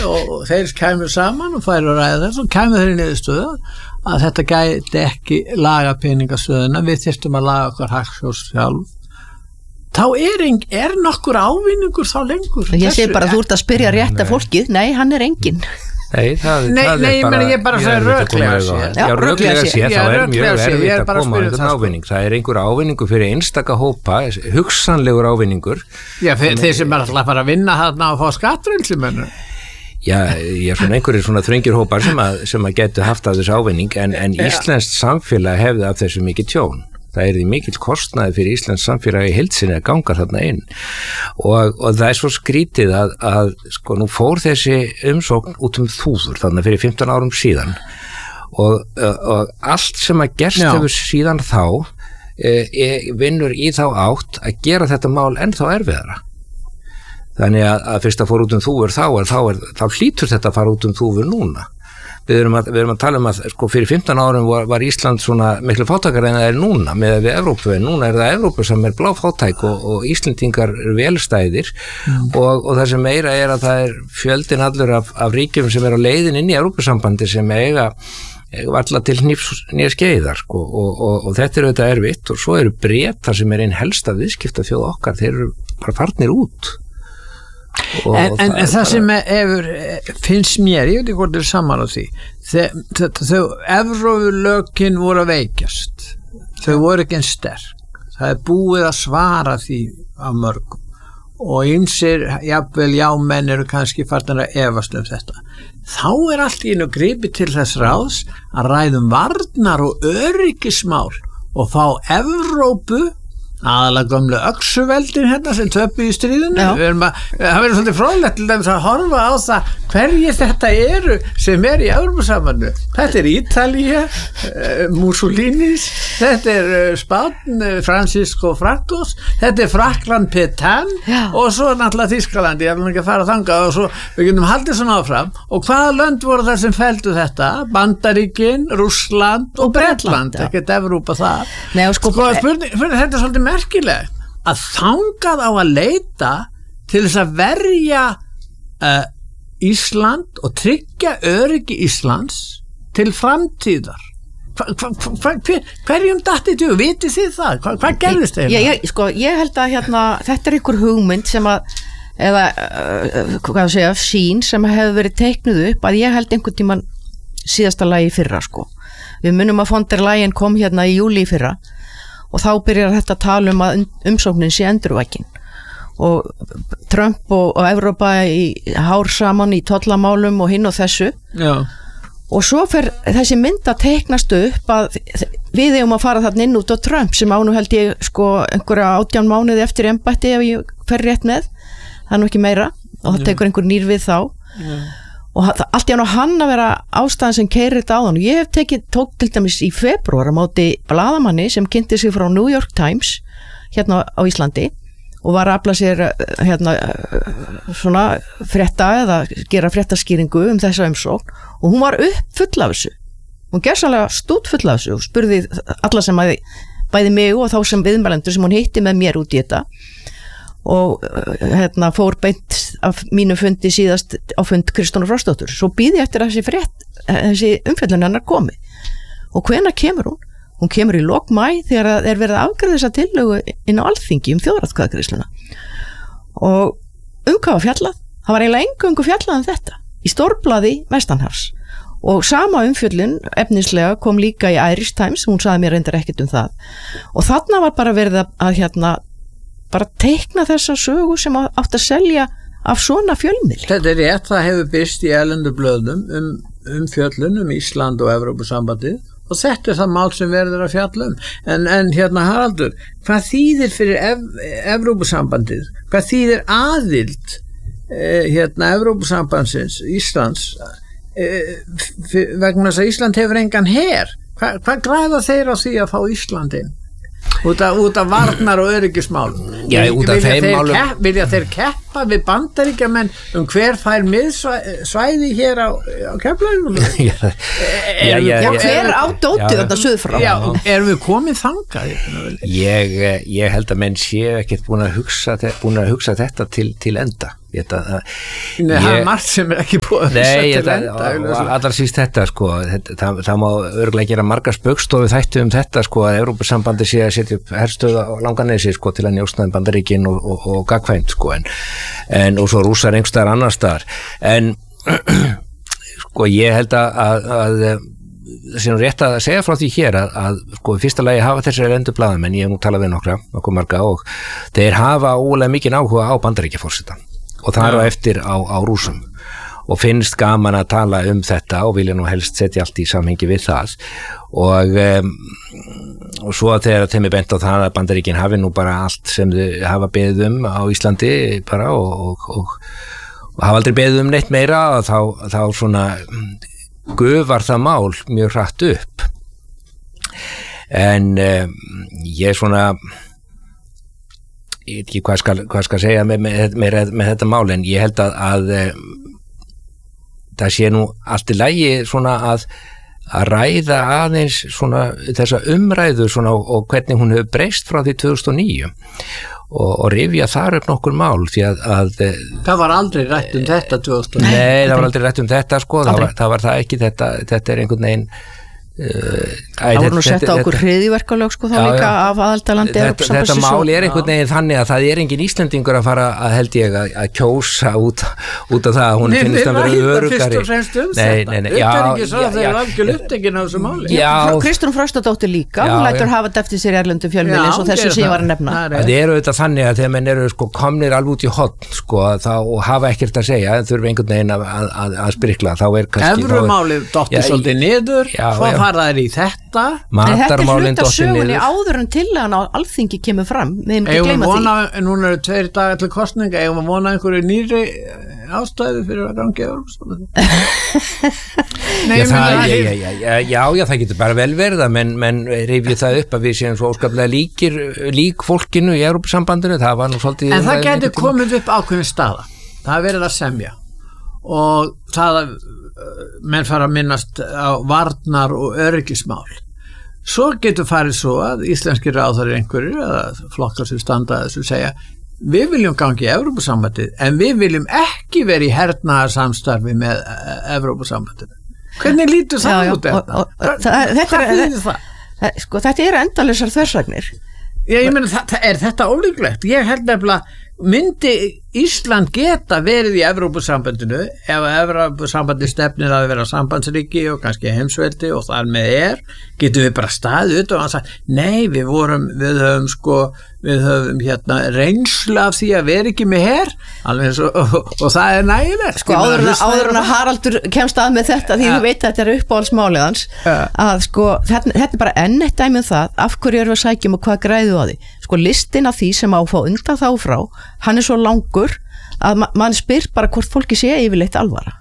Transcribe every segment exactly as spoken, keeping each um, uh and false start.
og þeir kæmu saman og færu að ræða þess og kæmu þeir í niðurstöðu að þetta gæti ekki laga peningastöðuna, við þyrftum að laga okkar hagsjós sjálf. Þá er, er nokkur ávinningur þá lengur. Ég segi bara, þú ert að spyrja rétt af fólkið, nei, hann er enginn. Nei, það, nei, það nei, er bara, ég bara sagði röklega séð. Já, röklega séð, þá er mjög erfitt að koma að einhvern sko. ávinning. Það er einhver ávinningur fyrir einstaka hópa, hugsanlegur ávinningur. Já, þeir, þeir sem er alltaf að fara að vinna þarna og fá skattrýnsumönnur. Já, ég er svona einhverjir svona þröngir hópar sem að, sem að getu haft af þessu ávinning, en, en íslenskt samfélag hefði af þessu mikið tjón. Það er því mikill kostnaði fyrir íslensk samfélagi í heild sinni að ganga þarna inn og, og það er svo skrítið að, að sko nú fór þessi umsókn út um þúfur þannig fyrir fimmtán árum síðan og, og allt sem að gerst Já. hefur síðan þá e, vinnur í þá átt að gera þetta mál ennþá erfiðara. Þannig að, að fyrst að fór út um þúfur þá, er, þá, er, þá hlýtur þetta að fara út um þúfur núna. Við erum, að, við erum að tala um að sko, fyrir fimmtán árum var, var Ísland svona miklu fátækara en það er núna með við Evrópu, en núna er það Evrópu sem er bláfátæk og, og Íslendingar er velstæðir mm. og, og það sem meira er að það er fjöldin allur af, af ríkjum sem er á leiðin inn í Evrópusambandi sem eiga, eiga alltaf til nýja skeiðar sko, og, og, og þetta er auðvitað erfitt og svo eru Bretar sem er einn helsta viðskipta þjóð okkar, þeir eru bara farnir út. En, en, það, en það sem hefur finnst mér, ég veit ekki hvort er saman á því þau Evrópulögin voru að veikjast þau voru ekki eins sterk það er búið að svara því af mörgum og einsir jafnvel jámenn eru kannski farnir að efast um þetta þá er allt í einu gripið til þess ráðs að ræðum varnar og öryggismál og fá Evrópu aðalega gömlu öxuveldin hérna sem töpu í stríðinu við erum að, það verður svolítið fróðlegt til dæmis að horfa á það hverjir þetta eru sem er í Evrópusambandu þetta er Ítalía uh, Mussolinis, þetta er uh, Spán, uh, Francisco Francos þetta er Frakkland Pétain og svo náttúrulega Þýskaland ég vil ekki að fara þangað og svo við getum haldið svona áfram og hvaða lönd voru það sem felldu þetta Bandaríkin, Rússland og Bretland, ekkert Evrópa það Nei, sko, sko, spurning, spurning, þetta er svolítið merkilegt að þangað á að leita til þess að verja uh, Ísland og tryggja öryggi Íslands til framtíðar hva, hva, hva, hver, hverjum dattið þú, vitið þið það hva, hvað gerðist þeirra? Ég, ég, sko, ég held að hérna, þetta er einhver hugmynd sem að eða, uh, hvað segja, sín sem hefur verið teiknuð upp að ég held einhvern tímann síðasta lagi fyrra sko. Við munum að von der Leyen kom hérna í júlí fyrra og þá byrjar þetta að tala um að umsóknin sé endurvækin og Trump og, og Evrópa í hár saman í tollamálum og hinn og þessu Já. og svo fer þessi mynd að teiknast upp að við eigum að fara þarna inn út á Trump sem ánu held ég sko einhverja átján mánuði eftir embætti ef ég fer rétt með það er nú ekki meira og það tekur einhver nýr við þá Já. Og allt í hann og hann að vera ástæðan sem keyrir þetta á hann og ég hef tekið, tók til dæmis í febrúar á móti blaðamanni sem kynnti sig frá New York Times hérna á Íslandi og var að afla sér hérna svona frétta eða gera fréttaskýringu um þessa umsókn og hún var upp full af þessu hún gerðsannlega stút full af þessu og spurði alla sem að bæði mig og þá sem viðmælendur sem hún hitti með mér út í þetta og hérna fór beint af mínu fundi síðast á fund Kristrúnar Frostadóttur svo býði ég eftir að þessi frétt þessi umfjöllun hennar komi og hvenær kemur hún? Hún kemur í lok maí þegar það er verið að afgreiða þessa tillögu inn á Alþingi um þjóðaratkvæðagreiðsluna og um hvað var fjallað? Það var eiginlega eingöngu fjallað um þetta í stórblaði Vestanhafs og sama umfjöllun efnislega kom líka í Irish Times hún sagði mér reyndar ekkert um það og þarna var bara verið að hérna bara teikna þessa sögu sem átt að selja af svona fjölmiðli. Þetta er rétt, það hefur byrst í erlendu blöðum um, um fjöllun um Ísland og Evrópusambandið og þetta er það mál sem verður að fjalla um. En, en hérna Haraldur, hvað þýðir fyrir ev, Evrópusambandið? Hvað þýðir aðild eh, hérna Evrópusambandsins, Íslands, eh, vegna þess að Ísland hefur engan her? Hva, hvað græða þeir á því að fá Íslandin? Út af, út af varnar og öryggismál Já, út af þeim málum kepp, vilja þeir keppa við Bandaríkjamenn um hver fær miðsvæði hér á, á Keflavíkurflugvelli já, já, já, já, hver á dótið þetta suður frá já, erum við komið þangað ég, ég held að menn séu ekkert búin að hugsa, búin að hugsa þetta til, til enda ég, það, Nei, það er margt sem er ekki búið að nei, til þetta, enda og allar síst þetta sko, þetta, það, það má örgulega gera margar spöggstofu þættu um þetta sko að Evrópusambandi sé að setja upp herstöð á Langanesi sko til að njósnaði Bandaríkin og, og, og gagkvæmt sko en, en og svo rússar einhverstaðar annar staðar en sko ég held að, að, að það sé nú rétt að segja frá því hér að, að sko í fyrsta lagi hafa þessari lendu blaðamenn, ég hef nú talað við nokkra, nokkuð marga og þeir hafa ólega mikinn áhuga á Bandaríkjaforseta og það er á eftir á, á Rússum og finnst gaman að tala um þetta og vilja nú helst setja allt í samhengi við það og, um, og svo að þegar þeim er bent á það að Bandaríkin hafi nú bara allt sem þau hafa beðið um á Íslandi bara og, og, og, og hafa aldrei beðið um neitt meira og þá, þá svona gufar það mál mjög hratt upp en um, ég svona ég veit ekki hvað skal, hvað skal segja með, með, með, með þetta mál en ég held að, að um, það sé nú allt í lagi svona að að ræða aðeins svona þessa umræðu svona og, og hvernig hún hefur breyst frá því tvö þúsund og níu og, og rifja þar upp nokkur mál því að, að það var aldrei rætt um þetta tvö þúsund og níu nei, það var aldrei rætt um þetta sko, það var, það var það ekki þetta, þetta er einhvern veginn Uh, það voru nú sett á okkur hryðjuverkalög sko þá já, líka já. Af aðaltalandi þetta, þetta mál er einhvern veginn þannig að það er engin Íslendingur að fara að held ég að, að kjósa út, út af það að hún nei, finnst að vera örugari um nei, nei, nei, já, já, þeir eru algjör upptekinn á þessu máli Kristrún Frostadóttir líka, já, hún lætur hafa þetta eftir sér erlendu fjölmiðli eins og þessu sem ég var að nefna það eru auðvitað þannig að þegar menn eru sko komnir alveg út í hotn sko þá og hafa ekkert að segja en þurfa einhvern veginn að, að, að sprikla þá er kannski Evrumálið dottir svolítið niður svo fara þær í þetta þetta er hluta sögunni áður en tillagan á Alþingi kemur fram við hefum ekki gleyma því núna eru tveir dagar til kosninga eigum að vona einhverju nýri ástæðu fyrir að gangi Nei, já, það, já, já, já, já, já, já, það getur bara vel verið að menn, menn rifja það upp að við séum svo óskaplega líkir lík fólkinu í Evrópusambandinu það var nú svolítið en það getur komið upp ákveðin staða það er verið að semja og það að menn fara að minnast á varnar og öryggismál svo getur farið svo að íslenski ráðherrar einhverjir eða flokkar sem standa þessu segja við viljum gangi í Evrópusambandið en við viljum ekki vera í hernaðarsamstarfi með Evrópusambandinu hvernig lítur það já, út þetta? Þetta er, sko, þetta er endalausar þversagnir Já, ég meina, það, er þetta ólíklegt? Ég held nefnilega, myndi Ísland geta verið í Evrópusambandinu ef Evrópusambandi stefnir að vera sambandsríki og kannski heimsveldi og þar með er, getum við bara staðið út og hann sagt, nei, við vorum, við höfum sko, við höfum hérna reynsla af því að vera ekki með her, alveg eins og, og, og það er nægilegt. Sko áður en að Haraldur kemst að með þetta, því ja. Þú veit að þetta er uppáhaldsmálið hans, ja. Að sko, þetta, þetta er bara enn eitt dæmi um það, af hverju erum við að sækjum og hvað græðu á því. Sko listin af því sem á að fá undan þá frá, hann er svo langur að ma mann spyr bara hvort fólki sé yfirleitt alvara.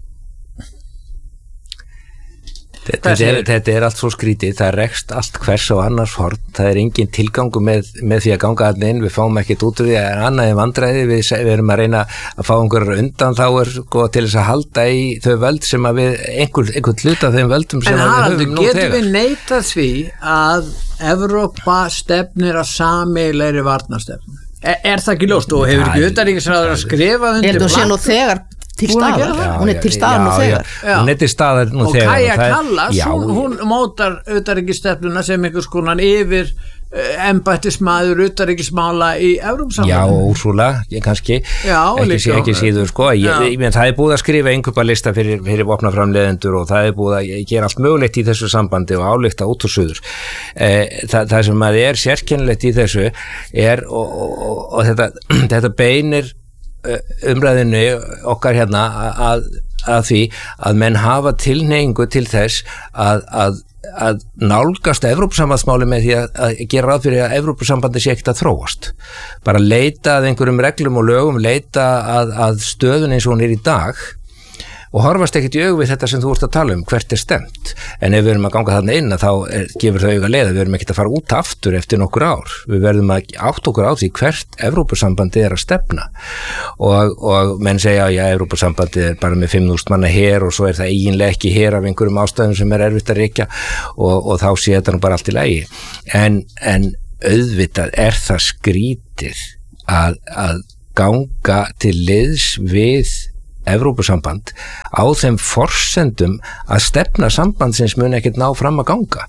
Þetta er, þetta er allt svo skrítið, það rekst allt hvers og annars horn, það er engin tilgangu með, með því að ganga allir inn, við fáum ekkert út úr því að annað er vandræði, við, við erum að reyna að fá einhverjar undan þá er sko, til þess að halda í þau völd sem að við, einhver, einhver hluta þeim völdum sem en að við höfum nú þegar. En getum við neitað því að Evrópa stefnir að sameiginlegri varnarstefnu? Er, er það ekki ljóst og hefur ekki utanríkisráðherra að skrifa undir? Ég held að sé nú þegar til staðar, hún er til staðar nú þegar hún er til staðar nú þegar og Kaja Kallas, hún, hún mótar utanríkisstefnuna sem einhvers konar yfir embættismaður utanríkismála í Evrópusambandinu. Já, Úrsúla, kannski já, ekki, sí, ekki síður sko ég, ég, ég, það er búið að skrifa einhverja fyrir, fyrir vopnaframleiðendur og það er búið að gera allt mögulegt í þessu sambandi og álykta út og suður eh, það, það sem að er sérkennilegt í þessu er og, og, og, og þetta, þetta beinir umræðinu okkar hérna að, að því að menn hafa tilhneigingu til þess að, að, að nálgast Evrópusambandsmáli með því að, að gera ráð fyrir að Evrópusambandi sé ekkert að þróast bara leita að einhverjum reglum og lögum leita að, að stöðun eins og hún er í dag og horfast ekkert í augu við þetta sem þú ert að tala um hvert er stemt, en ef við erum að ganga þarna inn þá er, gefur það auga leið að við erum ekkert að fara út aftur eftir nokkur ár við verðum að átt okkur á því hvert Evrópusambandi er að stefna og, og menn segja að ja, Evrópusambandi er bara með fimm þúsund manna her og svo er það eiginlega ekki her af einhverjum ástæðum sem er erfitt að rekja og, og þá sé þetta nú bara allt í lagi en, en auðvitað er það skrítið að, að ganga til liðs við Evrópusamband á þeim forsendum að stefna sambandsins mun ekkert ná fram að ganga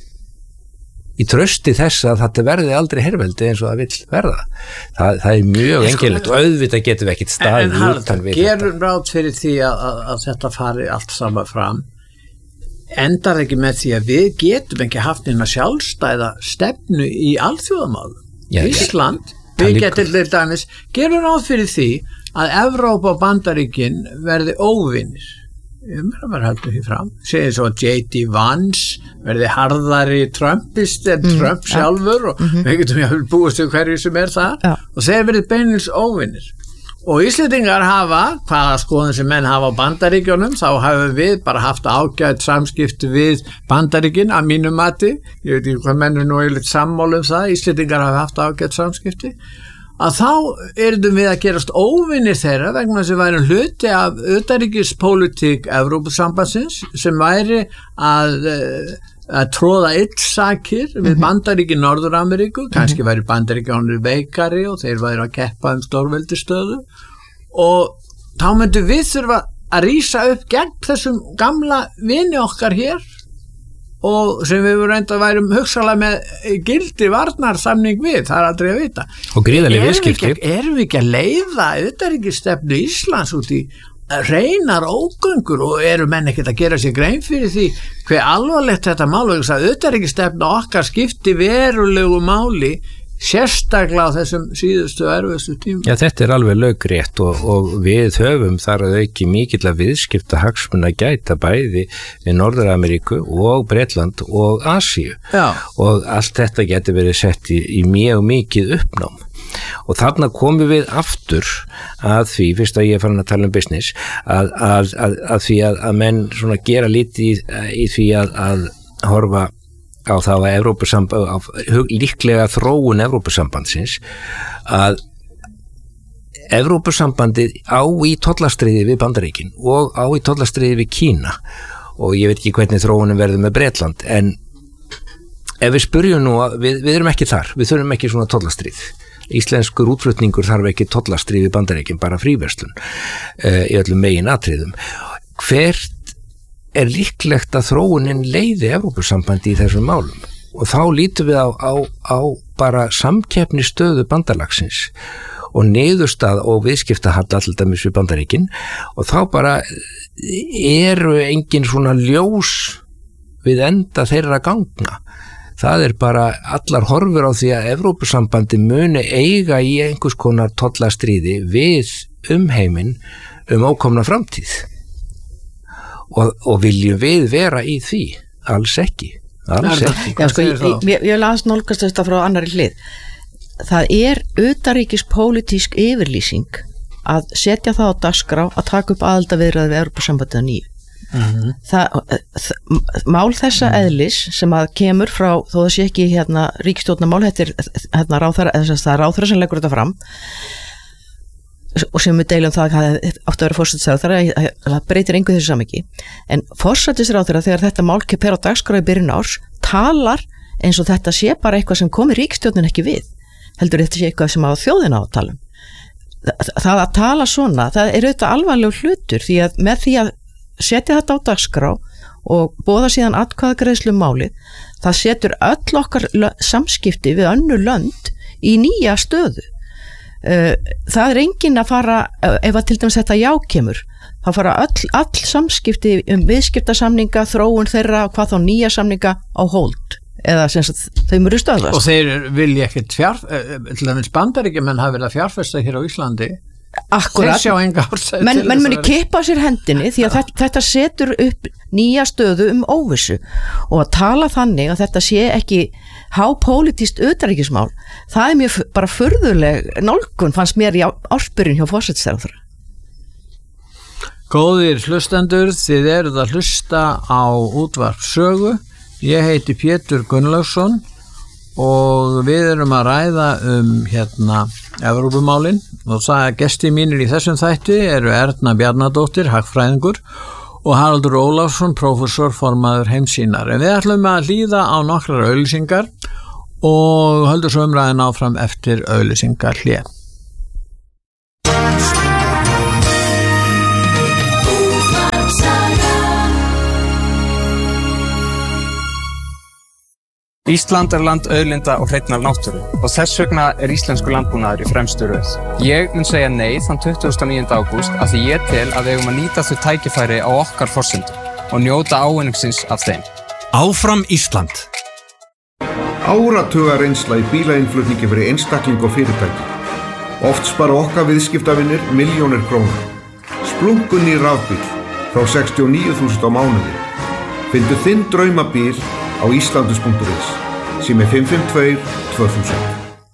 í trausti þess að þetta verði aldrei herveldi eins og það vill verða. Það, það er mjög einkennilegt og auðvitað getum við ekkert staðið utan við þetta. Gerum ráð fyrir því að, að, að þetta fari allt saman fram, endar ekki með því að við getum ekki haft eina sjálfstæða stefnu í alþjóðamálum. Ísland, við getum til dæmis, gerum ráð fyrir því að Evrópa og Bandaríkin verði óvinir. Ég meira bara heldur því fram. Segir svo að J D Vance verði harðari Trumpist en mm, Trump sjálfur ja. og mm-hmm. við getum jáfnvel búist við hverju sem er það ja. og þeir verði beinils óvinir. Og Íslendingar hafa, hvaða skoðun sem menn hafa á Bandaríkjunum, þá hafa við bara haft ágætt samskipti við Bandaríkin að mínu mati. Ég veit ekki hvað menn er nú eiginlega sammála um það. Íslendingar hafa haft ágætt samskipti. Að þá erum við að gerast óvinir þeirra vegna þess að væri hluti af utanríkispólitík Evrópusambandsins sem væri að, að tróða illsakir mm-hmm. við Bandaríki Norður-Ameríku, kannski mm-hmm. væri Bandaríkjánir veikari og þeir væri að keppa um stórveldisstöðu og þá myndum við þurfa að rísa upp gegn þessum gamla vini okkar hér og sem við vorum reynda að værum hugsalega með gildi varnarsamning við, það er aldrei að vita. Og gríðarlega viðskipti. Erum við ekki að leiða utanríkisstefnu Íslands út í reynar ógöngur og eru menn ekkert að gera sér grein fyrir því hver alvarlegt þetta mál og þess að utanríkisstefnu okkar skipti verulegu máli sérstaklega á þessum síðustu erfiðustu tímum. Já, þetta er alveg laukrétt og, og við höfum þar að auki mikill að viðskipta hagsmuna gæta bæði við Norður-Ameríku og Bretland og Asíu Já. Og allt þetta getur verið sett í, í mjög mikið uppnám og þarna komum við aftur að því, fyrst að ég er farin að tala um business að, að, að, að því að, að menn svona gera lítið í, í því að, að horfa á það að Evrópusamband, á líklega þróun Evrópusambandsins að Evrópusambandið á í tollastriði við Bandaríkin og á í tollastriði við Kína og ég veit ekki hvernig þróunin verður með Bretland en ef við spyrjum nú að við, við erum ekki þar, við þurfum ekki svona tollastrið. Íslenskur útflutningur þarf ekki tollastrið við Bandaríkin, bara fríverslun uh, í öllum megin atriðum. Hvert er líklegt að þróunin leiði Evrópusambandi í þessum málum og þá lítum við á, á, á bara samkeppni stöðu bandalagsins og niðurstað og viðskiptahall alltaf við Bandaríkin og þá bara eru engin svona ljós við enda þeirra gangna. Það er bara allar horfur á því að Evrópusambandi muni eiga í einhvers konar tollastríði við umheiminn um ókomna framtíð. Og, og viljum við vera í því alls ekki, alls ekki. Já, sko, ég, ég, ég las nálgast þetta frá annari hlið það er utanríkispólitísk yfirlýsing að setja það á dagskrá að taka upp aðildarviðræður við Evrópusambandið að nýju mm-hmm. það, það, mál þessa eðlis sem að kemur frá þó það sé ekki hérna ríkisstjórnarmál þetta er hérna ráðherra, það er ráðherra sem leggur þetta fram og sem við deilum það að það átti að vera forsætisráðherra, það breytir engu þessu samhengi en forsætisráðherra þegar þetta mál kemur á dagskrá í byrjun árs talar eins og þetta sé bara eitthvað sem komi ríkisstjórnin ekki við heldur þetta sé eitthvað sem á þjóðina á að tala um það, það að tala svona, það er auðvitað alvarlegur hlutur því að með því að setja þetta á dagskrá og boða síðan atkvæðagreiðslu um málið, það setur öll okkar samskipti við önnur lönd í nýja stöðu það er engin að fara ef að til dæmis þetta já kemur þá fara öll, all samskipti um viðskiptasamninga, þróun þeirra og hvað þá nýja samninga á hold eða sem sagt þau mjög stöðast og þeir vilja ekkert fjár til dæmis Bandaríkjamenn menn hafa verið að fjárfesta hér á Íslandi Akkurat, menn men muni kippa sér hendinni því að þetta, þetta setur upp nýja stöðu um óvissu og að tala þannig að þetta sé ekki hápólitískt utanríkismál, það er mjög bara furðuleg nálgun fannst mér í ársbyrjun hjá forsætisráðherra. Góðir hlustendur, þið eruð að hlusta á útvarp sögu, ég heiti Pétur Gunnlaugsson og við erum að ræða um hérna Evrópumálin og það gesti mínir í þessum þætti eru Erna Bjarnadóttir, hagfræðingur og Haraldur Ólafsson, prófessor formaður Heimssýnar. En við ætlum að hlýða á nokkrar auglýsingar og höldum svo umræðin áfram eftir auglýsingar hlé. Ísland er land auðlinda og hreinnar náttúru og þess vegna er íslensku landbúnaður í fremstu röð. Ég mun segja nei þann tuttugasta og níunda ágúst af því ég tel að við eigum að nýta þau tækifæri á okkar forsendum og njóta ávinningsins af þeim. Áfram Ísland. Áratuga reynsla í bílainnflutningi fyrir einstakling og fyrirtæki. Oft spara okkar viðskiptavinir milljónir króna. Splunkunni rafbíl frá sextíu og níu þúsund á mánuði. Fyndu þinn draumabíl á íslandus punktur is sem er fimm fimm tvö tvö þúsund.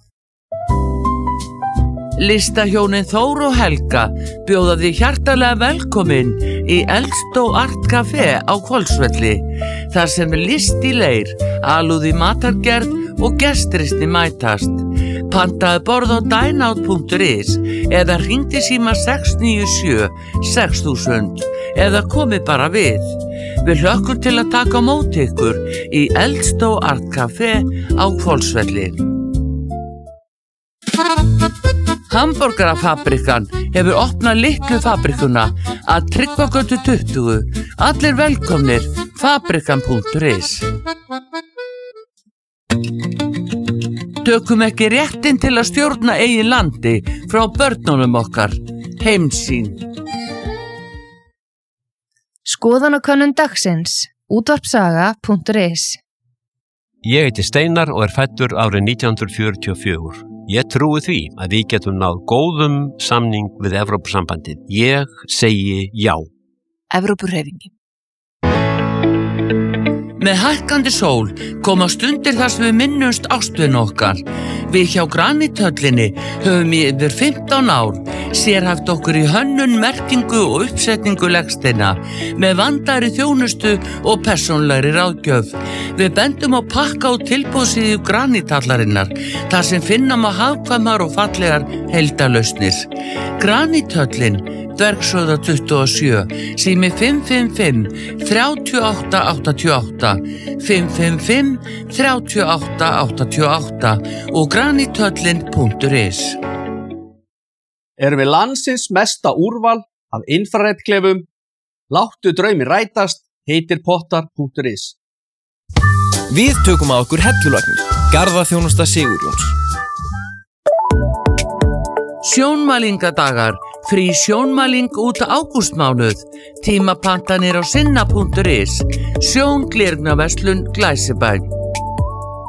Listahjónin Þór og Helga bjóða þig hjartalega velkomin í Eldstó Art Café á Hvolsvelli, þar sem er list í leir, alúð í matargerð og gestristi mætast. Pantaðu borð á dineout punktur is eða hringdu í síma sex níu sjö sex þúsund eða komið bara við. Við hlökkum til að taka á móti ykkur í Eldstó Art Café á Hvolsvelli. Hamborgarafabrikan hefur opnað litlu fabrikuna að Tryggvagötu tuttugu. Allir velkomnir, fabrikan punktur is. Tökum ekki réttinn til að stjórna eigin landi frá börnunum okkar. Heimsýn. Skoðanakönnun dagsins. Útvarpsaga punktur is. Ég heiti Steinar og er fæddur árið nítján hundruð fjörutíu og fjögur. Ég trúi því að við getum náð góðum samning við Evrópusambandið. Ég segi já. Evrópuhreyfingin. Með hækkandi sól koma stundir þar sem við minnumst ástvin okkar. Við hjá Granithöllinni höfum í yfir fimmtán ár sérhæft okkur í hönnun, merkingu og uppsetningu legsteina með vandaðri þjónustu og persónulegri ráðgjöf. Við bendum á pakka og tilboðsíðu Granithallarinnar þar sem finna má hagkvæmar og fallegar heildarlausnir. Granithöllin, Dvergshöfða tuttugu og sjö, sími fimm fimm fimm þrjú átta átta átta, fimm fimm fimm þrjú átta átta átta og granithöllin punktur is. Erum við landsins mesta úrval af infraredklefum? Láttu draumi rætast, heitir pottar punktur is. Við tökum að okkur hellulagnir, garðaþjónusta Sigurjóns. Sjónmælingadagar, frí sjónmæling út ágústmánuð, tímapantanir á sinna punktur is, sjónglernaverslun Glæsibæ.